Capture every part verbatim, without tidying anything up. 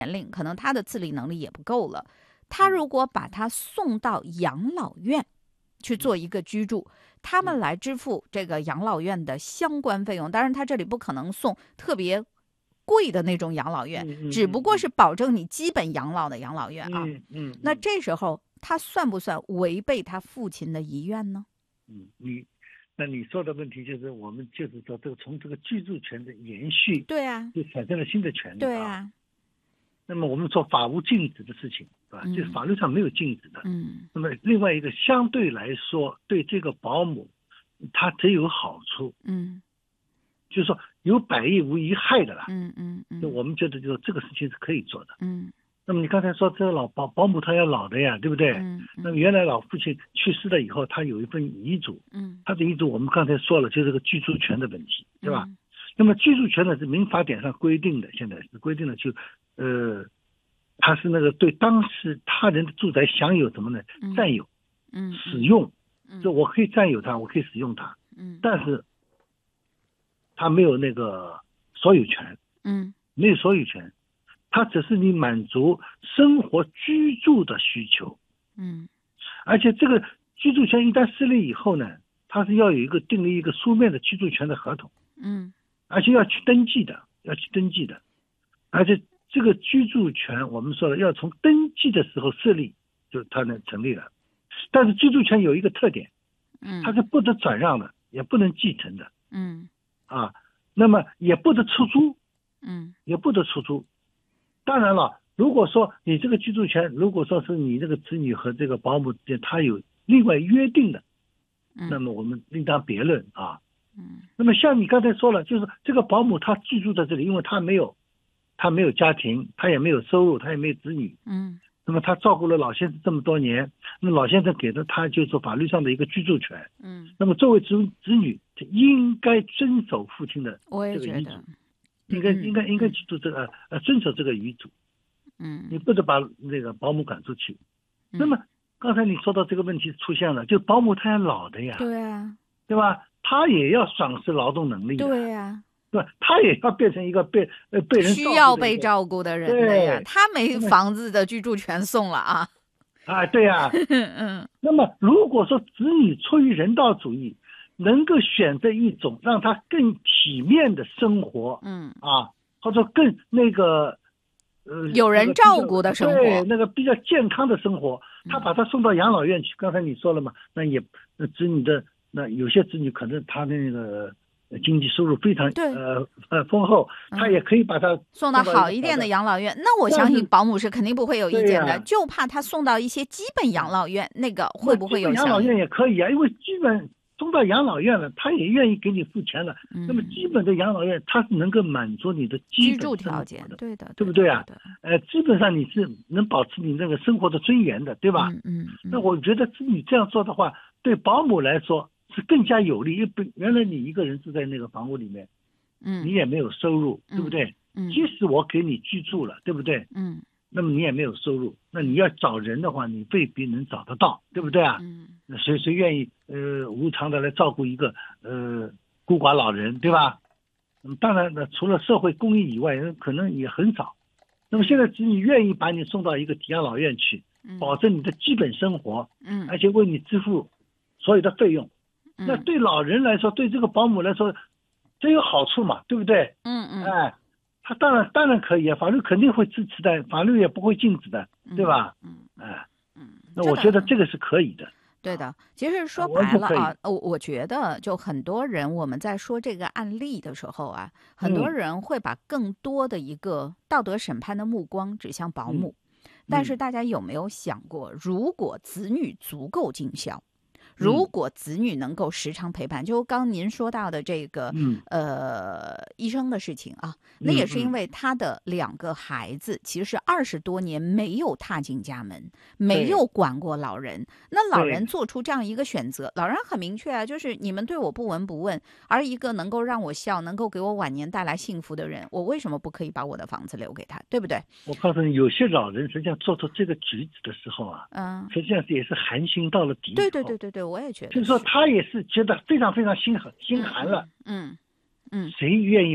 年龄，可能他的自理能力也不够了。他如果把他送到养老院去做一个居住，他们来支付这个养老院的相关费用。当然，他这里不可能送特别贵的那种养老院，只不过是保证你基本养老的养老院啊。 嗯嗯。 那这时候他算不算违背他父亲的遗愿呢？ 嗯，你那你说的问题就是，我们就是说，这个从这个居住权的延续， 对啊， 就产生了新的权利。 对啊。 那么我们说法无禁止的事情，对吧？嗯、就是法律上没有禁止的。 嗯。 那么另外一个相对来说，对这个保姆，他只有好处。 嗯。 就是说有百益无一害的啦。 嗯嗯嗯。 就我们觉得，就是这个事情是可以做的。 嗯。 那么你刚才说这个老保保姆他要老的呀，对不对？ 嗯。嗯那么原来老父亲去世了以后，他有一份遗嘱。 嗯。他的遗嘱我们刚才说了，就是这个居住权的问题，对吧？ 嗯、 那么居住权呢是民法典上规定的，现在是规定的就，呃，他是那个对当时他人的住宅享有什么呢？ 嗯、 占有， 嗯， 使用， 嗯， 就我可以占有它，我可以使用它， 嗯， 但是他没有那个所有权， 嗯， 没有所有权，他只是你满足生活居住的需求， 嗯， 而且这个居住权一旦设立以后呢，它是要有一个订立一个书面的居住权的合同， 嗯， 而且要去登记的，要去登记的，而且这个居住权我们说了要从登记的时候设立，就它能成立了。但是居住权有一个特点， 嗯， 它是不得转让的，也不能继承的， 嗯， 啊，那么也不得出租， 嗯， 也不得出租。当然了，如果说你这个居住权，如果说是你这个子女和这个保姆之间他有另外约定的， 嗯， 那么我们另当别论啊。 嗯， 那么像你刚才说了，就是这个保姆他居住在这里，因为他没有，他没有家庭，他也没有收入，他也没有子女， 嗯， 那么他照顾了老先生这么多年，那老先生给了他就是法律上的一个居住权， 嗯， 那么作为子子女应该遵守父亲的这个遗嘱，应该应该应该去做这个呃遵守这个遗嘱， 嗯， 你不得把那个保姆赶出去。那么刚才你说到这个问题出现了，就保姆他要老的呀， 对啊， 对吧？他也要丧失劳动能力的， 对呀， 对吧？他也要变成一个被呃被人需要被照顾的人的呀，他没房子的居住权送了啊。 啊，对呀、啊， 嗯。 那么如果说子女出于人道主义，能够选择一种让他更体面的生活， 嗯啊，或者更那个呃有人照顾的生活， 对，那个比较健康的生活，他把他送到养老院去。刚才你说了嘛，那也那子女的那有些子女可能他的那个经济收入非常呃呃丰厚，他也可以把他送到好一点的养老院。那我相信保姆是肯定不会有意见的，就怕他送到一些基本养老院，那个会不会有养老院也可以啊，因为基本送到养老院了，他也愿意给你付钱了。 嗯、 那么基本的养老院，它是能够满足你的基本居住条件的，对的， 对不对啊？呃，基本上你是能保持你那个生活的尊严的，对吧？ 嗯 嗯, 嗯。 那我觉得你这样做的话，对保姆来说是更加有利，因为原来你一个人住在那个房屋里面， 嗯， 你也没有收入， 嗯、 对不对？ 嗯。 即使我给你居住了，对不对？ 嗯。 那么你也没有收入，那你要找人的话，你未必能找得到，对不对啊？ 嗯。 那谁谁愿意呃无偿的来照顾一个呃孤寡老人，对吧？嗯，当然呢，除了社会公益以外，可能也很少。那么现在子女愿意把你送到一个养老院去， 嗯、 保证你的基本生活， 嗯， 而且为你支付所有的费用。 嗯、 那对老人来说，对这个保姆来说，这有好处嘛，对不对？ 嗯嗯。 哎。他当然当然可以啊，法律肯定会支持的，法律也不会禁止的，对吧？ 嗯， 哎， 嗯， 那我觉得这个是可以的。 对的，其实说白了啊，我我觉得就很多人我们在说这个案例的时候啊，很多人会把更多的一个道德审判的目光指向保姆， 嗯、 但是大家有没有想过，如果子女足够尽孝？如果子女能够时常陪伴，就刚您说到的这个、 嗯、 呃医生的事情啊，那也是因为他的两个孩子其实是二十多年没有踏进家门，没有管过老人。那老人做出这样一个选择，老人很明确啊，就是你们对我不闻不问，而一个能够让我笑，能够给我晚年带来幸福的人，我为什么不可以把我的房子留给他，对不对？ 我告诉你，有些老人实际上做出这个举止的时候啊， 嗯， 实际上也是寒心到了底。 对对对对对，我也觉得。 就是说，他也是觉得非常非常心寒心寒了。 嗯嗯， 谁愿意把把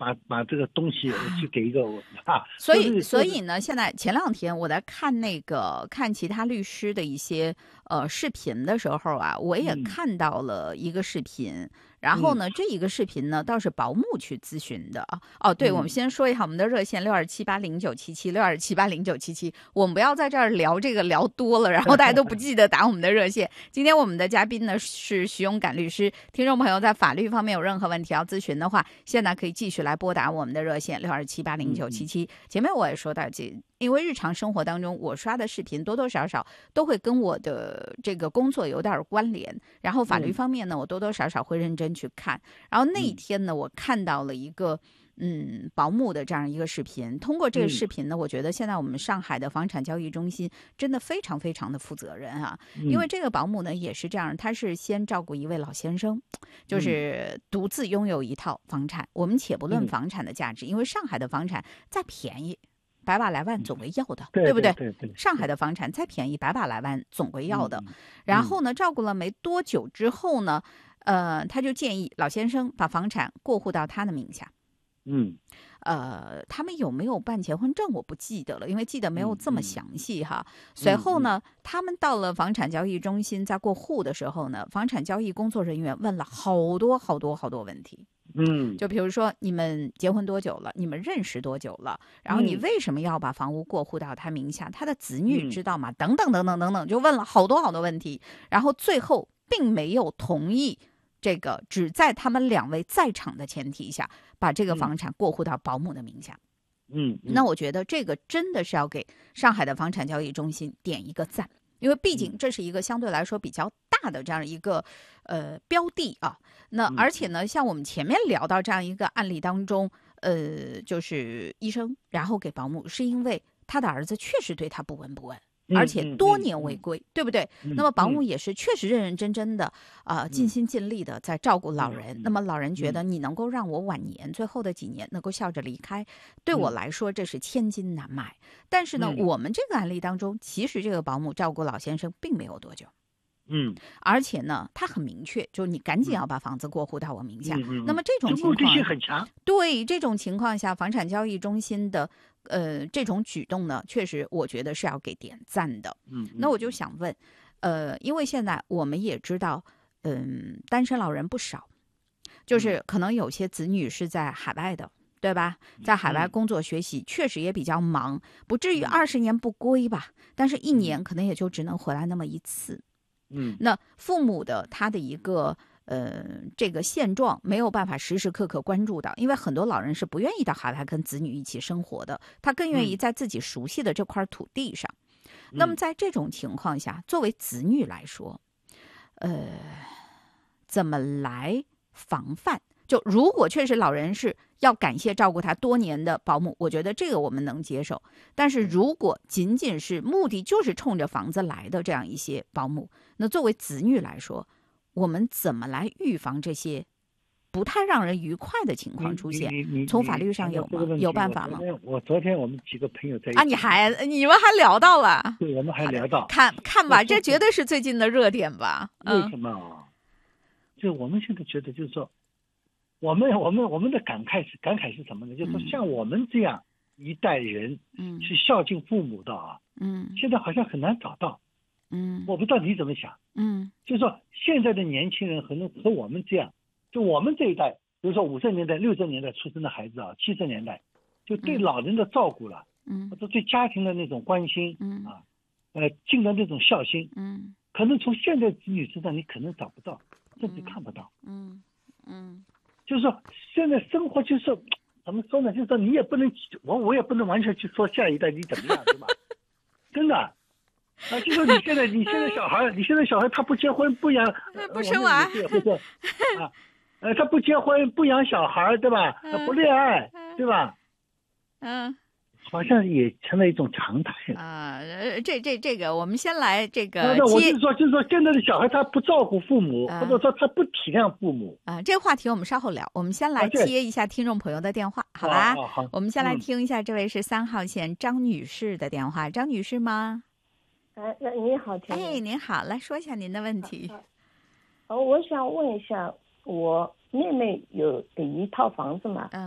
把把这个东西去给一个啊。 所以所以呢，现在前两天我在看那个看其他律师的一些呃视频的时候啊，我也看到了一个视频。嗯然后呢，嗯、这一个视频呢，倒是保姆去咨询的啊。哦，对，嗯、我们先说一下我们的热线六二七八零九七七六二七八零九七七，我们不要在这儿聊这个聊多了，然后大家都不记得打我们的热线。今天我们的嘉宾呢是徐永感律师，听众朋友在法律方面有任何问题要咨询的话，现在可以继续来拨打我们的热线六二七八零九七七。前面我也说到这。因为日常生活当中，我刷的视频多多少少都会跟我的这个工作有点关联，然后法律方面呢，我多多少少会认真去看。然后那一天呢，我看到了一个嗯保姆的这样一个视频。通过这个视频呢，我觉得现在我们上海的房产交易中心真的非常非常的负责任啊。因为这个保姆呢也是这样，他是先照顾一位老先生，就是独自拥有一套房产。我们且不论房产的价值，因为上海的房产再便宜百把来万总归要的， 对不对？ 对对对， 上海的房产再便宜，百把来万总归要的。嗯、然后呢，照顾了没多久之后呢，呃，他就建议老先生把房产过户到他的名下。 嗯， 呃，他们有没有办结婚证我不记得了，因为记得没有这么详细哈。嗯、随后呢，嗯、他们到了房产交易中心，在过户的时候呢，房产交易工作人员问了好多好多好多问题。 嗯， 就比如说你们结婚多久了？你们认识多久了？然后你为什么要把房屋过户到他名下？他的子女知道吗？嗯、等等等等等等，就问了好多好多问题。然后最后并没有同意这个，只在他们两位在场的前提下，把这个房产过户到保姆的名下。 嗯，嗯那我觉得这个真的是要给上海的房产交易中心点一个赞。因为毕竟这是一个相对来说比较大的这样一个呃标的啊，那而且呢，像我们前面聊到这样一个案例当中，呃，就是医生然后给保姆，是因为他的儿子确实对他不闻不问，而且多年未归，嗯嗯嗯、对不对？嗯、那么保姆也是确实认认真真的啊、呃，尽心尽力的在照顾老人。嗯、那么老人觉得你能够让我晚年、嗯、最后的几年能够笑着离开，对我来说这是千金难买。但是呢，嗯、我们这个案例当中，其实这个保姆照顾老先生并没有多久。 嗯， 而且呢，他很明确，就是你赶紧要把房子过户到我名下。 嗯、 那么这种情况， 目的性很强。 对这种情况下，房产交易中心的呃这种举动呢，确实我觉得是要给点赞的。 嗯， 那我就想问，呃，因为现在我们也知道，嗯、呃，单身老人不少，就是可能有些子女是在海外的。对吧？在海外工作学习，嗯、确实也比较忙，不至于二十年不归吧？但是，一年可能也就只能回来那么一次。 嗯， 那父母的他的一个呃这个现状没有办法时时刻刻关注到，因为很多老人是不愿意到海外跟子女一起生活的，他更愿意在自己熟悉的这块土地上。嗯、那么在这种情况下，作为子女来说，呃，怎么来防范？就如果确实老人是要感谢照顾他多年的保姆，我觉得这个我们能接受。但是如果仅仅是目的就是冲着房子来的这样一些保姆，那作为子女来说，我们怎么来预防这些不太让人愉快的情况出现？从法律上有吗？有办法吗？ 我昨天我们几个朋友在一起啊，你还你们还聊到了？ 对，我们还聊到。 看看吧，这绝对是最近的热点吧？ 为什么啊？就我们现在觉得，就是说。我们我们我们的感慨是感慨是什么呢？就是说像我们这样一代人，嗯，去孝敬父母的啊，嗯，现在好像很难找到，嗯，我不知道你怎么想，嗯，就是说现在的年轻人可能和我们这样，就我们这一代，比如说五十年代、六十年代出生的孩子啊，七十年代，就对老人的照顾了，嗯，或者对家庭的那种关心，嗯啊，呃，尽的那种孝心，嗯，可能从现在子女身上你可能找不到，甚至看不到，嗯嗯。就是说，现在生活就是怎么说呢？就是说，你也不能我我也不能完全去说下一代你怎么样，对吧？真的，啊，就说你现在你现在小孩，你现在小孩他不结婚不养， 不生娃， 不是啊，呃，他不结婚不养小孩，对吧？不恋爱，对吧？ 嗯。 好像也成了一种常态了啊、呃！这这这个，我们先来这个。 那我就说，就是说，现在的小孩他不照顾父母，啊、或者说他不体谅父母啊。这个话题我们稍后聊。我们先来接一下听众朋友的电话，啊、好吧？ 好，好， 我们先来听一下，这位是三号线张女士的电话。张女士吗？ 哎，那你好，田哎，您好，来说一下您的问题。 哦，我想问一下，我妹妹有一套房子嘛？ 嗯。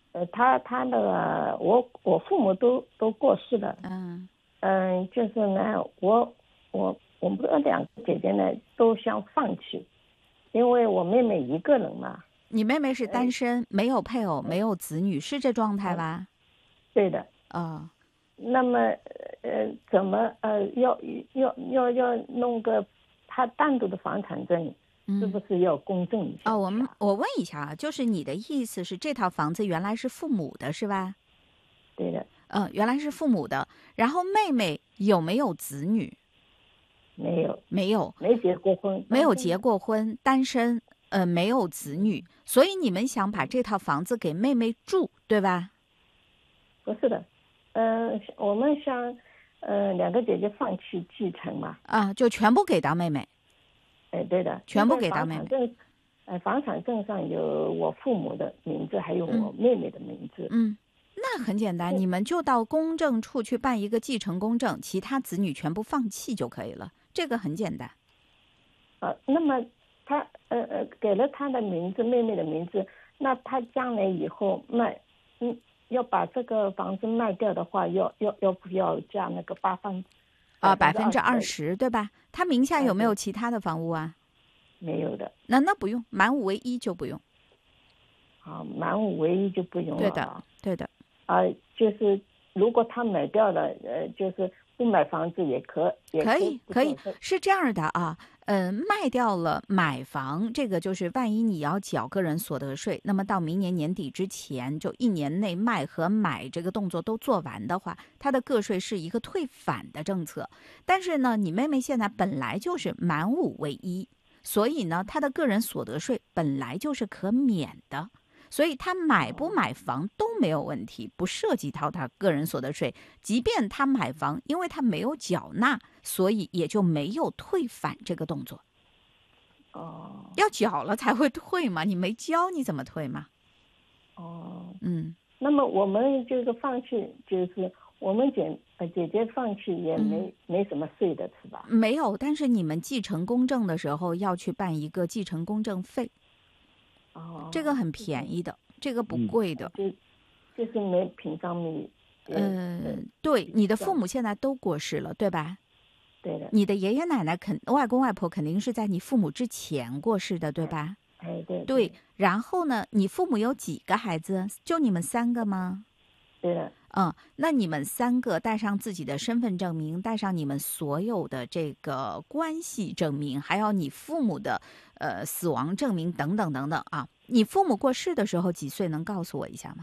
呃，他他那个我我父母都都过世了， 嗯嗯，就是呢，我我我们这两个姐姐呢都想放弃，因为我妹妹一个人嘛。 你妹妹是单身，没有配偶，没有子女，是这状态吧？ 对的。 哦， 那么呃，怎么呃要要要要弄个他单独的房产证，是不是要公证一下？ 哦，我们我问一下啊，就是你的意思是这套房子原来是父母的是吧？ 对的。 嗯、呃，原来是父母的。然后妹妹有没有子女？ 没有， 没有， 没结过婚， 没有结过婚，单身，呃，没有子女，所以你们想把这套房子给妹妹住，对吧？ 不是的，嗯、呃，我们想，呃，两个姐姐放弃继承嘛。 啊，就全部给到妹妹。 哎，对的， 全部给到妹妹。 房产证，呃，房产证上有我父母的名字，还有我妹妹的名字。 嗯，那很简单，你们就到公证处去办一个继承公证，其他子女全部放弃就可以了，这个很简单。 啊，那么他呃呃给了他的名字，妹妹的名字，那他将来以后卖，嗯，要把这个房子卖掉的话，要要要不要加那个八分？ 啊，百分之二十，对吧？他名下有没有其他的房屋啊？ 没有的。 那那不用，满五为一就不用。 啊，满五为一就不用了。 对的，对的。 啊，就是如果他买掉了，呃，就是不买房子也可，也可以，可以， 可以是这样的啊。嗯，卖掉了买房，这个就是万一你要缴个人所得税，那么到明年年底之前，就一年内卖和买这个动作都做完的话，它的个税是一个退返的政策。但是呢，你妹妹现在本来就是满五为一，所以呢，她的个人所得税本来就是可免的。所以他买不买房都没有问题，不涉及到他个人所得税。即便他买房，因为他没有缴纳，所以也就没有退返这个动作。 哦， 要缴了才会退嘛，你没交你怎么退嘛？ 哦， 嗯。 那么我们就是放弃，就是我们姐呃姐姐放弃也没、嗯、没什么税的是吧？ 没有，但是你们继承公证的时候要去办一个继承公证费。 哦， 这个很便宜的，这个不贵的， 就就是每平方米。 嗯、呃，对，你的父母现在都过世了，对吧？ 对的。 你的爷爷奶奶肯、外公外婆肯定是在你父母之前过世的，对吧？ 哎，对。 对，然后呢，你父母有几个孩子？就你们三个吗？ 对的。 嗯，那你们三个带上自己的身份证明，带上你们所有的这个关系证明，还有你父母的呃死亡证明等等等等啊。你父母过世的时候几岁？能告诉我一下吗？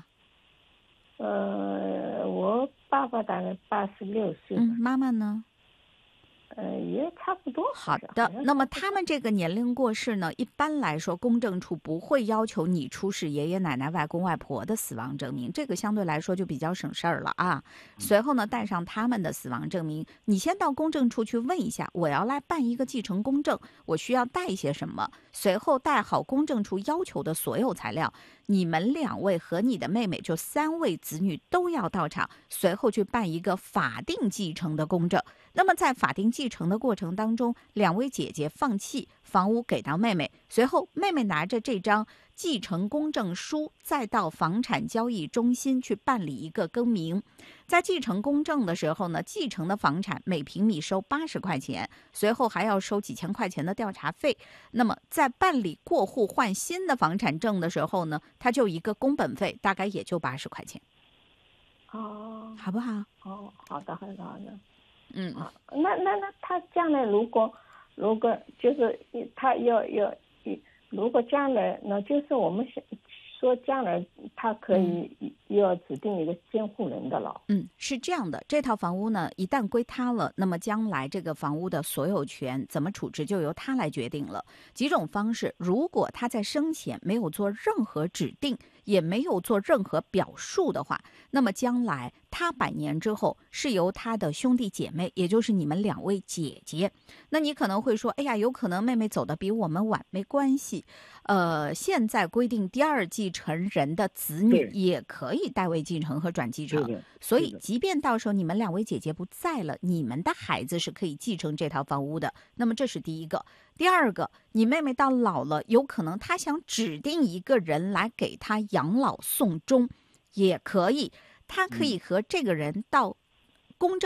呃，我爸爸大概八十六岁。 嗯，妈妈呢？ 呃，也差不多。 好的，那么他们这个年龄过世呢，一般来说，公证处不会要求你出示爷爷奶奶、外公外婆的死亡证明，这个相对来说就比较省事儿了啊。随后呢，带上他们的死亡证明，你先到公证处去问一下，我要来办一个继承公证，我需要带一些什么？随后带好公证处要求的所有材料，你们两位和你的妹妹，就三位子女都要到场，随后去办一个法定继承的公证。那么在法定继承的过程当中，两位姐姐放弃房屋给到妹妹，随后妹妹拿着这张继承公证书，再到房产交易中心去办理一个更名。在继承公证的时候呢，继承的房产每平米收八十块钱，随后还要收几千块钱的调查费。那么在办理过户换新的房产证的时候呢，它就一个工本费，大概也就八十块钱。 哦， 好不好？ 哦，好的，好的，好的。 嗯， 那那那他将来如果如果就是他要要，如果将来那就是我们说将来他可以要指定一个监护人的了。 嗯，是这样的，这套房屋呢，一旦归他了，那么将来这个房屋的所有权怎么处置就由他来决定了。几种方式，如果他在生前没有做任何指定，也没有做任何表述的话，那么将来他百年之后是由他的兄弟姐妹，也就是你们两位姐姐。那你可能会说，哎呀，有可能妹妹走得比我们晚，没关系。呃，现在规定第二继承人的子女也可以代位继承和转继承，所以即便到时候你们两位姐姐不在了，你们的孩子是可以继承这套房屋的。那么这是第一个。第二个，你妹妹到老了，有可能她想指定一个人来给她养老送终， 也可以，他可以和这个人到公证